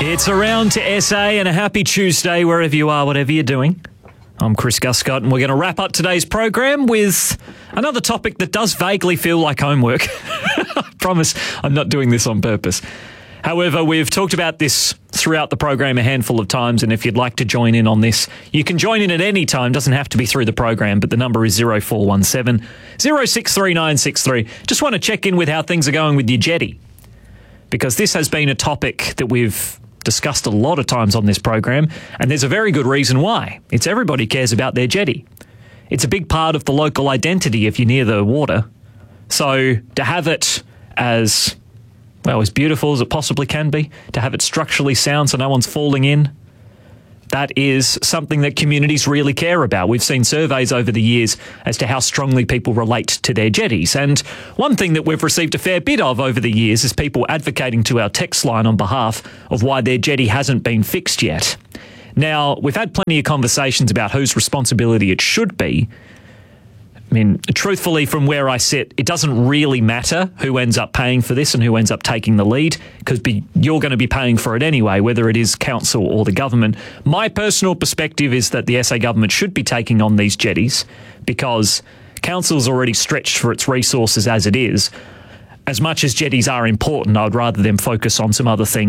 It's Around to SA, and a happy Tuesday wherever you are, whatever you're doing. I'm Chris Guscott, and we're going to wrap up today's program with another topic that does vaguely feel like homework. I promise I'm not doing this on purpose. However, we've talked about this throughout the program a handful of times, and if you'd like to join in on this, you can join in at any time. Doesn't have to be through the program, but the number is 0417 063963. Just want to check in with how things are going with your jetty, because this has been a topic that we've discussed a lot of times on this program, and there's a very good reason why. It's everybody cares about their jetty. It's a big part of the local identity if you're near the water. So to have it as, well, as beautiful as it possibly can be, to have it structurally sound so no one's falling in, that is something that communities really care about. We've seen surveys over the years as to how strongly people relate to their jetties. And one thing that we've received a fair bit of over the years is people advocating to our text line on behalf of why their jetty hasn't been fixed yet. Now, we've had plenty of conversations about whose responsibility it should be. I mean, truthfully, from where I sit, it doesn't really matter who ends up paying for this and who ends up taking the lead, because you're going to be paying for it anyway, whether it is council or the government. My personal perspective is that the SA government should be taking on these jetties, because council's already stretched for its resources as it is. As much as jetties are important, I would rather them focus on some other things